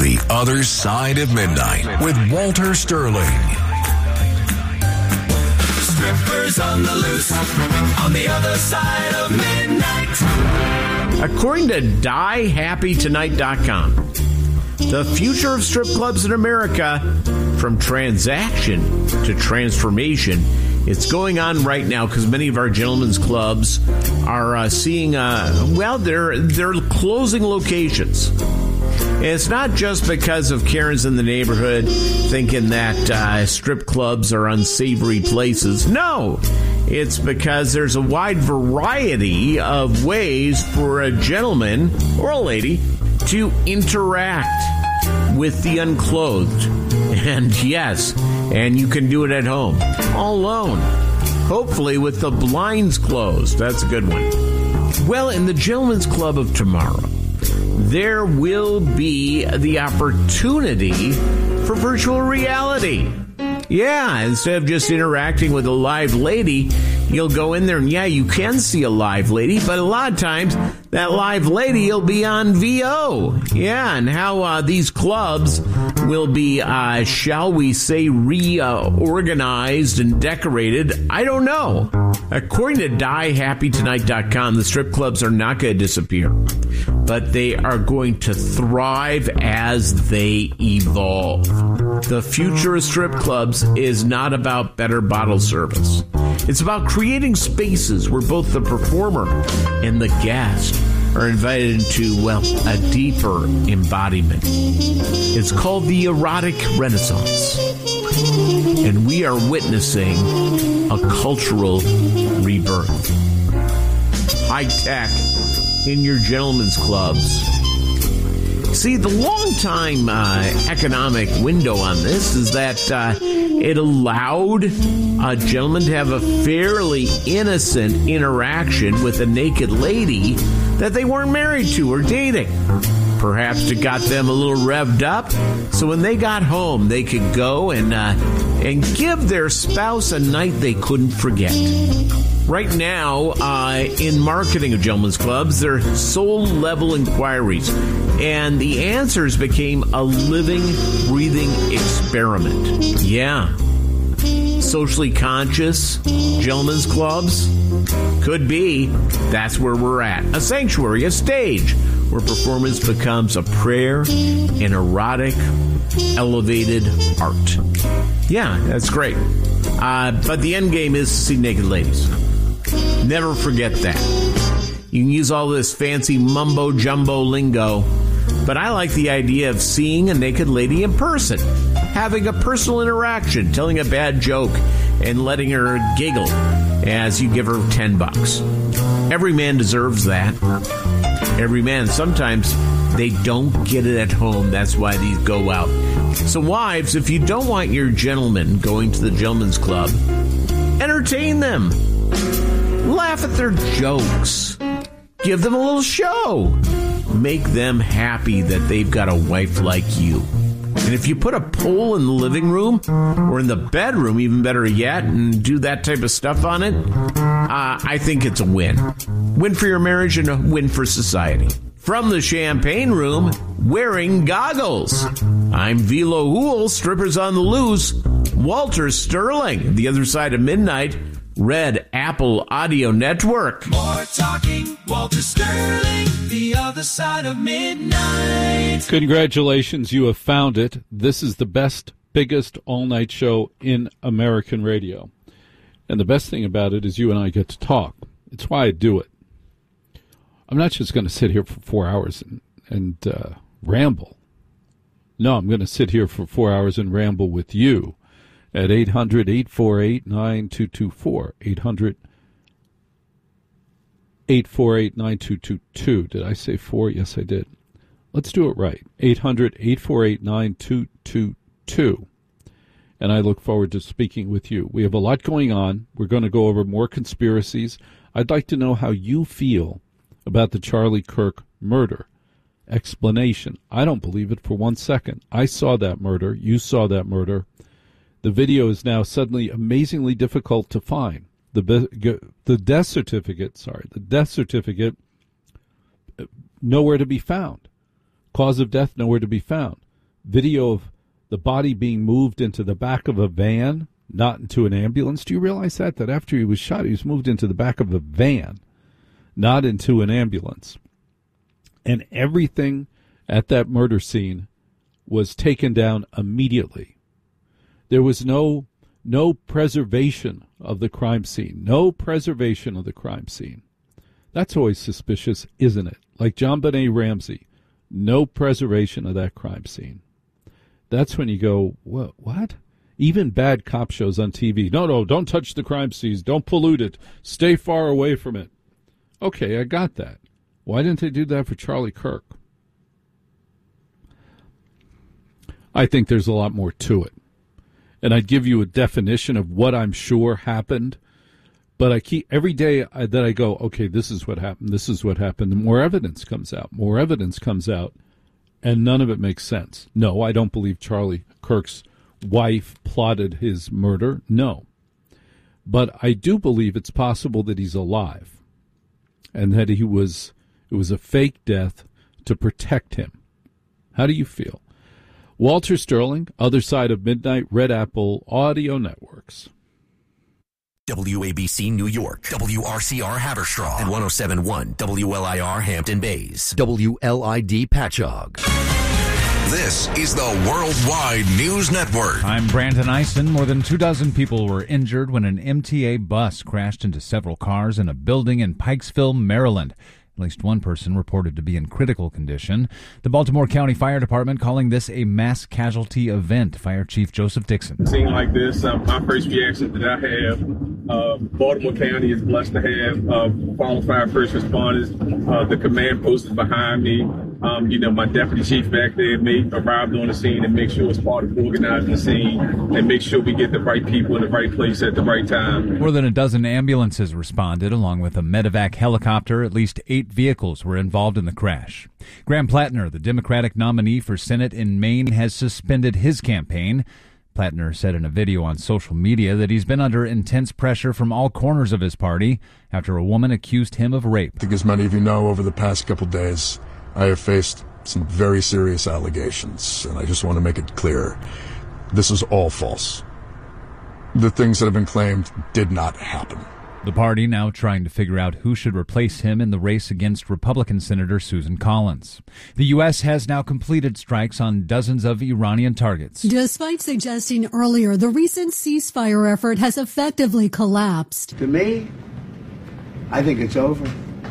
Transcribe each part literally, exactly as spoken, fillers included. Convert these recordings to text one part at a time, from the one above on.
The Other Side of Midnight with Walter Sterling. Strippers on the loose, on the other side of midnight. According to die happy tonight dot com, the future of strip clubs in America, from transaction to transformation, it's going on right now because many of our gentlemen's clubs are uh, seeing, uh, well, they're, they're closing locations. And it's not just because of Karens in the neighborhood thinking that uh, strip clubs are unsavory places. No, it's because there's a wide variety of ways for a gentleman or a lady to interact with the unclothed. And yes, and you can do it at home, all alone, hopefully with the blinds closed. That's a good one. Well, in the Gentlemen's Club of tomorrow, there will be the opportunity for virtual reality. Yeah, instead of just interacting with a live lady, you'll go in there and, yeah, you can see a live lady, but a lot of times that live lady will be on V O. Yeah, and how uh, these clubs will be, uh, shall we say, reorganized and decorated, I don't know. According to die happy tonight dot com, the strip clubs are not going to disappear, but they are going to thrive as they evolve. The future of strip clubs is not about better bottle service. It's about creating spaces where both the performer and the guest are invited into, well, a deeper embodiment. It's called the erotic renaissance. And we are witnessing a cultural rebirth. High tech in your gentlemen's clubs. See, the long-time uh, economic window on this is that uh, it allowed a gentleman to have a fairly innocent interaction with a naked lady that they weren't married to or dating. Perhaps it got them a little revved up, so when they got home, they could go and uh, and give their spouse a night they couldn't forget. Right now, uh, in marketing of gentlemen's clubs, they're soul-level inquiries, and the answers became a living, breathing experiment. Yeah. Socially conscious gentlemen's clubs? Could be. That's where we're at. A sanctuary, a stage, where performance becomes a prayer, an erotic, elevated art. Yeah, that's great. Uh, but the end game is to see naked ladies. Never forget that. You can use all this fancy mumbo-jumbo lingo, but I like the idea of seeing a naked lady in person, having a personal interaction, telling a bad joke, and letting her giggle as you give her ten bucks. Every man deserves that. Every man. Sometimes they don't get it at home. That's why these go out. So wives, if you don't want your gentleman going to the gentleman's club, entertain them. Laugh at their jokes. Give them a little show. Make them happy that they've got a wife like you. And if you put a pole in the living room or in the bedroom, even better yet, and do that type of stuff on it, uh, I think it's a win. Win for your marriage and a win for society. From the champagne room, wearing goggles, I'm Velo Hool, strippers on the loose, Walter Sterling, The Other Side of Midnight, Red Apple Audio Network. More talking, Walter Sterling, The Other Side of Midnight. Congratulations, you have found it. This is the best, biggest all-night show in American radio. And the best thing about it is you and I get to talk. It's why I do it. I'm not just going to sit here for four hours and, and uh, ramble. No, I'm going to sit here for four hours and ramble with you at eight hundred, eight four eight, nine two two four, eight hundred, eight four eight, nine two two two. Did I say four? Yes, I did. Let's do it right. eight hundred, eight four eight, nine two two two. And I look forward to speaking with you. We have a lot going on. We're going to go over more conspiracies. I'd like to know how you feel about the Charlie Kirk murder. Explanation. I don't believe it for one second. I saw that murder. You saw that murder. The video is now suddenly amazingly difficult to find. The be- the death certificate, sorry, the death certificate, nowhere to be found. Cause of death, nowhere to be found. video of the body being moved into the back of a van, not into an ambulance. Do you realize that? That after he was shot, he was moved into the back of a van, not into an ambulance. And everything at that murder scene was taken down immediately. There was no no preservation of the crime scene. No preservation of the crime scene. That's always suspicious, isn't it? Like John Benet Ramsey, no preservation of that crime scene. That's when you go, what? What? Even bad cop shows on T V. No, no, don't touch the crime scene. Don't pollute it. Stay far away from it. Okay, I got that. Why didn't they do that for Charlie Kirk? I think there's a lot more to it. And I'd give you a definition of what I'm sure happened. But I keep every day I, that I go, okay, this is what happened. This is what happened. And more evidence comes out. More evidence comes out. And none of it makes sense. No, I don't believe Charlie Kirk's wife plotted his murder. No. But I do believe it's possible that he's alive. And that he was, it was a fake death to protect him. How do you feel? Walter Sterling, Other Side of Midnight, Red Apple Audio Networks. W A B C New York, W R C R Haverstraw, and one oh seven point one W L I R Hampton Bays, W L I D Patchogue. This is the Worldwide News Network. I'm Brandon Eisen. More than two dozen people were injured when an M T A bus crashed into several cars in a building in Pikesville, Maryland. At least one person reported to be in critical condition. The Baltimore County Fire Department calling this a mass casualty event. Fire Chief Joseph Dixon. Seeing like this, uh, my first reaction that I have, uh, Baltimore County is blessed to have uh, qualified first responders. Uh, the command post is behind me. Um, you know, my deputy chief back there made, arrived on the scene and make sure it's part of organizing the scene and make sure we get the right people in the right place at the right time. More than a dozen ambulances responded, along with a medevac helicopter. At least eight vehicles were involved in the crash. Graham Plattner, the Democratic nominee for Senate in Maine, has suspended his campaign. Plattner said in a video on social media that he's been under intense pressure from all corners of his party after a woman accused him of rape. I think as many of you know, over the past couple days, I have faced some very serious allegations, and I just want to make it clear, this is all false. The things that have been claimed did not happen. The party now trying to figure out who should replace him in the race against Republican Senator Susan Collins. The U S has now completed strikes on dozens of Iranian targets. Despite suggesting earlier the recent ceasefire effort has effectively collapsed. To me, I think it's over.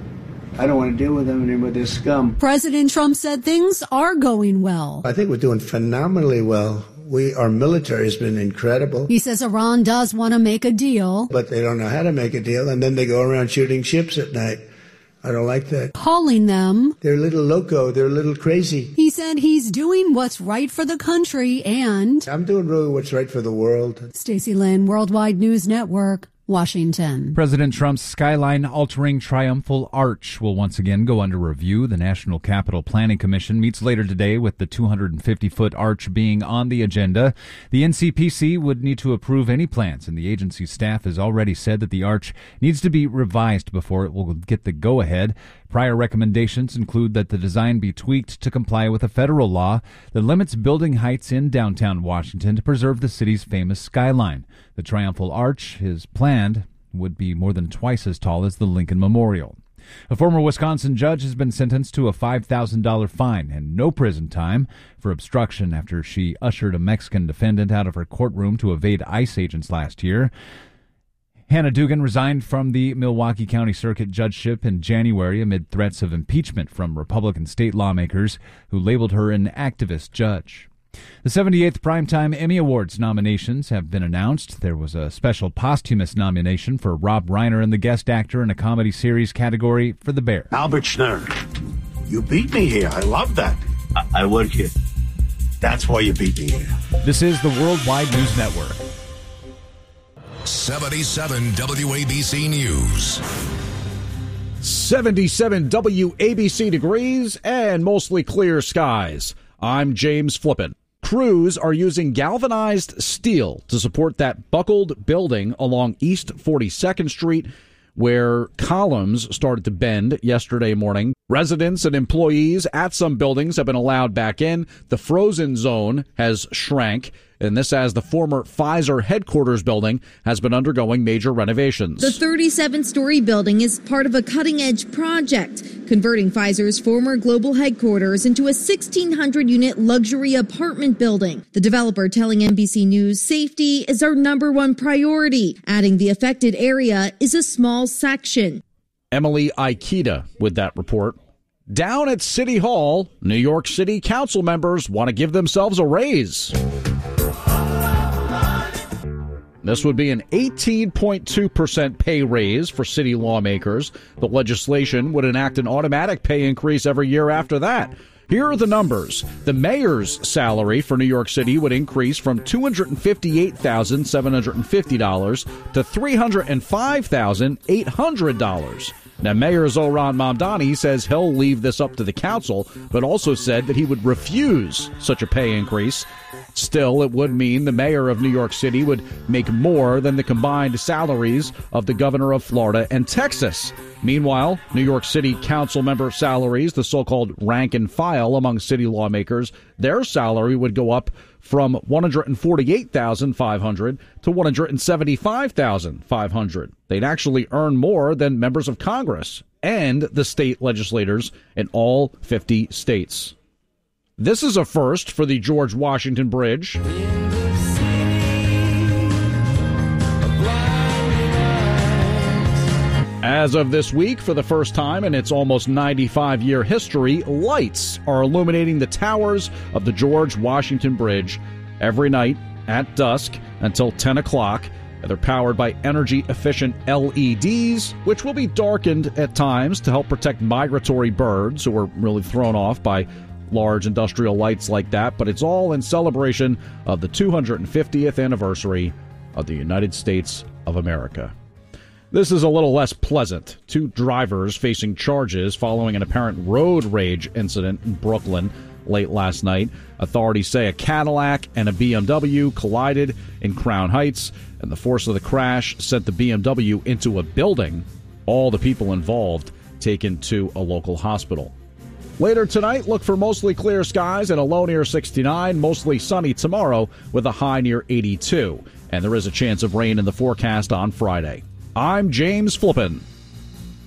I don't want to deal with them anymore, this scum. President Trump said things are going well. I think we're doing phenomenally well. We, our military has been incredible. He says Iran does want to make a deal. But they don't know how to make a deal, and then they go around shooting ships at night. I don't like that. Calling them. They're a little loco. They're a little crazy. He said he's doing what's right for the country and... I'm doing really what's right for the world. Stacey Lynn, Worldwide News Network, Washington. President Trump's skyline-altering triumphal arch will once again go under review. The National Capital Planning Commission meets later today with the two hundred fifty foot arch being on the agenda. The N C P C would need to approve any plans, and the agency's staff has already said that the arch needs to be revised before it will get the go-ahead. Prior recommendations include that the design be tweaked to comply with a federal law that limits building heights in downtown Washington to preserve the city's famous skyline. The triumphal arch is planned would be more than twice as tall as the Lincoln Memorial. A former Wisconsin judge has been sentenced to a five thousand dollars fine and no prison time for obstruction after she ushered a Mexican defendant out of her courtroom to evade ICE agents last year. Hannah Dugan resigned from the Milwaukee County Circuit judgeship in January amid threats of impeachment from Republican state lawmakers who labeled her an activist judge. The seventy-eighth Primetime Emmy Awards nominations have been announced. There was a special posthumous nomination for Rob Reiner in the Guest Actor in a Comedy Series category for The Bear. Albert Schnurr, you beat me here. I love that. I, I work here. That's why you beat me here. This is the Worldwide News Network. seventy-seven W A B C News. seventy-seven W A B C degrees and mostly clear skies. I'm James Flippin. Crews are using galvanized steel to support that buckled building along East forty-second Street where columns started to bend yesterday morning. Residents and employees at some buildings have been allowed back in. The frozen zone has shrank, and this as the former Pfizer headquarters building has been undergoing major renovations. The thirty-seven-story building is part of a cutting-edge project, converting Pfizer's former global headquarters into a sixteen hundred unit luxury apartment building. The developer telling N B C News safety is our number one priority, adding the affected area is a small section. Emily Ikeda with that report. Down at City Hall, New York City council members want to give themselves a raise. This would be an eighteen point two percent pay raise for city lawmakers. The legislation would enact an automatic pay increase every year after that. Here are the numbers. The mayor's salary for New York City would increase from two hundred fifty-eight thousand seven hundred fifty dollars to three hundred five thousand eight hundred dollars. Now, Mayor Zohran Mamdani says he'll leave this up to the council, but also said that he would refuse such a pay increase. Still, it would mean the mayor of New York City would make more than the combined salaries of the governor of Florida and Texas. Meanwhile, New York City council member salaries, the so-called rank and file among city lawmakers, their salary would go up from one hundred forty-eight thousand five hundred dollars to one hundred seventy-five thousand five hundred dollars. They'd actually earn more than members of Congress and the state legislators in all fifty states. This is a first for the George Washington Bridge. As of this week, for the first time in its almost ninety-five-year history, lights are illuminating the towers of the George Washington Bridge every night at dusk until ten o'clock. They're powered by energy-efficient L E Ds, which will be darkened at times to help protect migratory birds who are really thrown off by large industrial lights like that. But it's all in celebration of the two hundred fiftieth anniversary of the United States of America. This is a little less pleasant. Two drivers facing charges following an apparent road rage incident in Brooklyn late last night. Authorities say a Cadillac and a B M W collided in Crown Heights, and the force of the crash sent the B M W into a building. All the people involved taken to a local hospital. Later tonight, look for mostly clear skies and a low near sixty-nine, mostly sunny tomorrow with a high near eighty-two. And there is a chance of rain in the forecast on Friday. I'm James Flippin.